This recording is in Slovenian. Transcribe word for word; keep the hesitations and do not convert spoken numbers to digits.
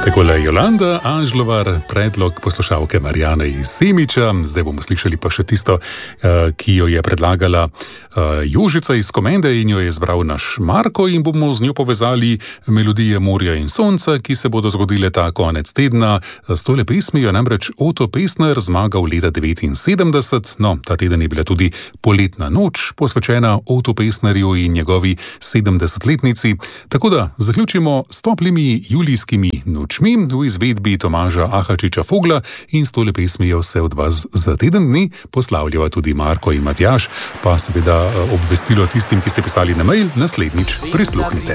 Takole Jolanda Anžlovar, predlog poslušalke Marjane iz Semiča. Zdaj bomo slišali pa še tisto, ki jo je predlagala Jožica iz Komende in jo je izbral naš Marko, in bomo z njo povezali melodije morja in sonca, ki se bodo zgodile ta konec tedna. S tole pesmijo namreč Oto Pestner zmagal leta devetinsedemdeset. No, ta teden je bila tudi poletna noč, posvečena Otu Pestnerju in njegovi sedemdesetletnici. Tako da zaključimo s toplimi julijskimi nočmi v izvedbi Tomaža Ahačiča Fogla in s tole pesmijo se od vas za teden dni poslavljava tudi Marko in Matjaž, pa seveda obvestilo tistim, ki ste pisali na mail, naslednjič prisluhnite.